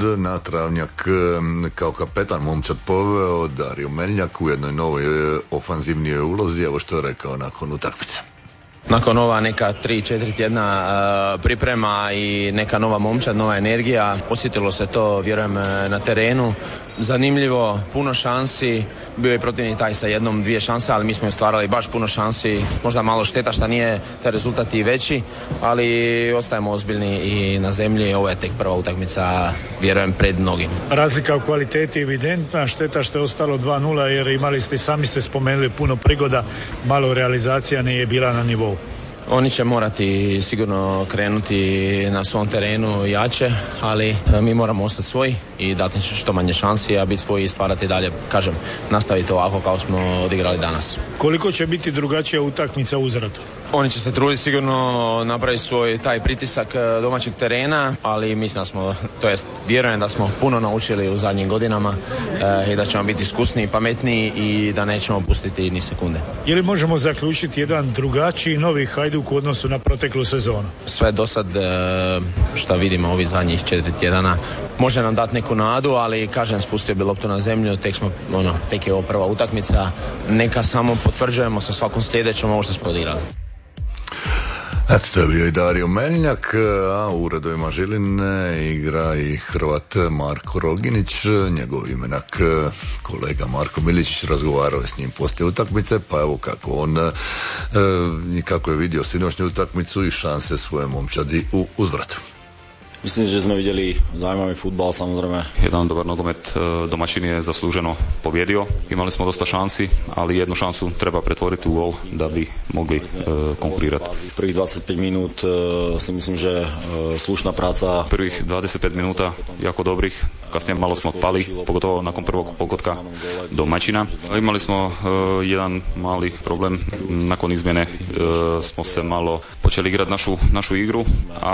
na travnjak kao kapetan momčad poveo Dario Meljnjak u jednoj novoj ofanzivnijoj ulozi. Evo što je rekao nakon utakmice. Nakon ova neka 3-4 tjedna priprema i neka nova momčad, nova energija, osjetilo se to, vjerujem, na terenu. Zanimljivo, puno šansi, bio je protivnik taj sa jednom, dvije šanse, ali mi smo stvarali baš puno šansi, možda malo šteta što nije taj rezultat i veći, ali ostajemo ozbiljni i na zemlji. Ovo je tek prva utakmica, vjerujem, pred mnogim. Razlika u kvaliteti evidentna, šteta što je ostalo 2-0 jer imali ste, sami ste spomenuli, puno prigoda, malo realizacija nije bila na nivou. Oni će morati sigurno krenuti na svom terenu jače, ali mi moramo ostati svoji i dati što manje šansi, a biti svoji i stvarati dalje, kažem, nastaviti ovako kao smo odigrali danas. Koliko će biti drugačija utakmica u Uzvratu? Oni će se truditi sigurno napraviti svoj taj pritisak domaćeg terena, ali mislim da smo, to jest vjerujem da smo puno naučili u zadnjim godinama i da ćemo biti iskusniji, pametniji i da nećemo pustiti ni sekunde. Je li možemo zaključiti jedan drugačiji novi Hajduk u odnosu na proteklu sezonu? Sve do sad što vidimo ovih zadnjih 4 tjedana može nam dati neku nadu, ali kažem, spustio bi loptu na zemlju, tek je ovo prva utakmica, neka samo potvrđujemo sa svakom sljedećom ovo što smo odigrali. Eto, to je bio i Dario Meljnjak, a u uredovima Žiline igra i Hrvat Marko Roginić, njegov imenak kolega Marko Miličić razgovarao je s njim poslije utakmice, pa evo kako on i kako je vidio sinoćnju utakmicu i šanse svoje momčadi u Uzvratu. Myslím, že sme videli zaujímavý futbal, samozrejme. Jedan dobar nogomet, domaćin je zasluženo pobjedio. Imali smo dosta šansi, ali jednu šansu treba pretvoriti u gol da bi mogli konkurirati. Prvých 25 minút si myslím, že slušná práca. Prvých 25 minuta jako dobrih, kasnije malo smo pali, pogotovo nakon prvog pogotka domaćina. Imali smo jedan mali problem, nakon izmjene smo se malo počeli igrati našu igru,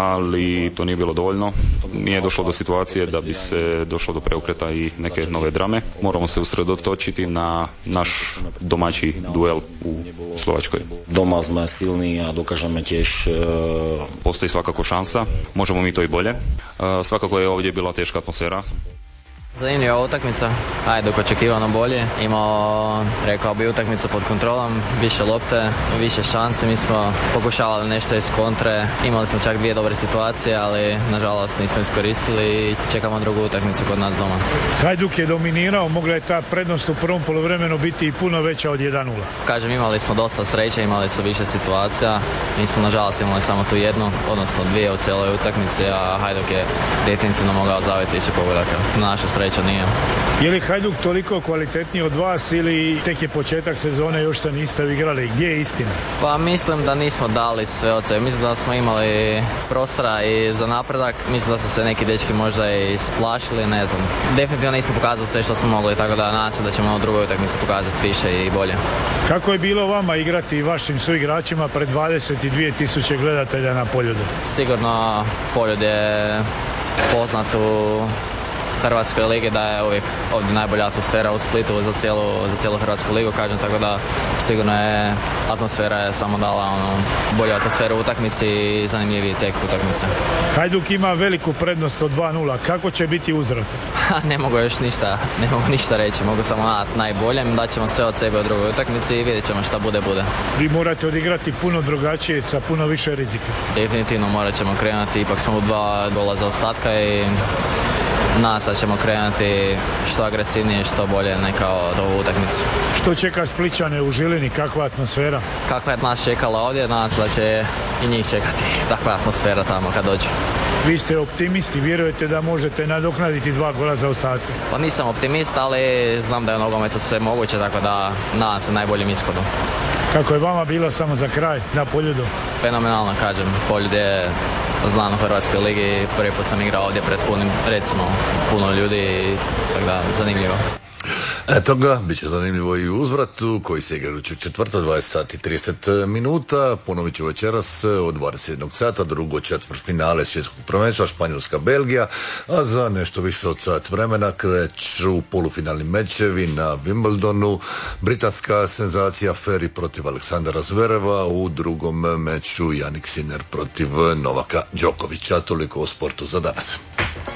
ali to nije bilo dovoljno. Nije došlo do situacije da bi se došlo do preokreta i neke nove drame. Moramo se usredotočiti na naš domaći duel u Slovačkoj. Doma sme silni a dokážeme tiež. Postoji svakako šansa, možemo mi to i bolje. Svakako je ovdje bila teška atmosfera. Zanimljiva utakmica, Hajduk očekivano bolje, imao, rekao bi, utakmicu pod kontrolom, više lopte, više šanse, mi smo pokušavali nešto iz kontre, imali smo čak 2 dobre situacije, ali nažalost nismo iskoristili i čekamo drugu utakmicu kod nas doma. Hajduk je dominirao, mogla je ta prednost u prvom poluvremenu biti i puno veća od 1-0. Kažem, imali smo dosta sreće, imali su više situacija, mi smo nažalost imali samo tu jednu, odnosno 2 u cijeloj utakmici, a Hajduk je definitivno mogao zaviti više pogodaka. Naša sreća nije. Je li Hajduk toliko kvalitetniji od vas ili tek je početak sezone, još se niste igrali? Gdje je istina? Pa mislim da nismo dali sve od sebe. Mislim da smo imali prostora i za napredak. Mislim da su se neki dečki možda i splašili, ne znam. Definitivno nismo pokazali sve što smo mogli, tako da nadam se da ćemo u drugoj utakmici pokazati više i bolje. Kako je bilo vama igrati vašim suigračima pred 22.000 gledatelja na Poljudu? Sigurno Poljud je poznat u Hrvatskoj ligi, da je uvijek ovdje najbolja atmosfera u Splitu za cijelu Hrvatsku ligu, kažem, tako da sigurno je atmosfera je samo dala bolju atmosferu u utakmici i zanimljiviji tek utakmice. Hajduk ima veliku prednost od 2-0, kako će biti uzvrat? Ne mogu još ništa reći, mogu samo nadati najboljem, dat ćemo sve od sebe u drugoj utakmici i vidjet ćemo šta bude. Vi morate odigrati puno drugačije sa puno više rizika. Definitivno morat ćemo krenuti, ipak smo u 2 gola zaostatka i nas da ćemo krenuti što agresivnije, što bolje neka od ovu utakmicu. Što čeka Splićane u Žilini, kakva atmosfera? Kakva je nas čekala ovdje, nadam se da će i njih čekati takva atmosfera tamo kad dođu. Vi ste optimisti, vjerujete da možete nadoknaditi 2 gola zaostatka? Pa nisam optimist, ali znam da je u nogometu sve moguće, tako da nadam se najboljim ishodom. Kako je vama bilo samo za kraj na Poljudu? Fenomenalno, kažem. Poljud je znan u Hrvatskoj ligi, prvi put sam igrao ovdje pred puno ljudi, tako da zanimljivo. Eto ga, bit će zanimljivo i u uzvratu koji se igra u četvrta 20 sati 30 minuta. Ponovit ću večeras od 21 sata drugo četvrtfinale svjetskog prvenstva Španjolska-Belgija, a za nešto više od sat vremena kreću polufinalni mečevi na Wimbledonu. Britanska senzacija Ferry protiv Aleksandra Zvereva, u drugom meču Jannik Sinner protiv Novaka Đokovića. Toliko o sportu za danas.